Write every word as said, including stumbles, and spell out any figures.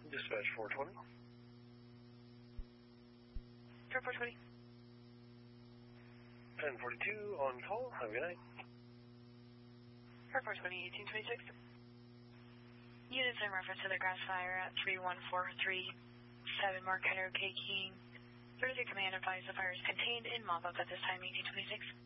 Dispatch four twenty. Air four twenty. ten forty-two on call. Have a good night. Air four twenty, eighteen twenty-six. Units in reference to the grass fire at three one four three seven Mark Henry K. King. thirty-three Command advised the fire is contained in mop-up at this time, eighteen twenty-six.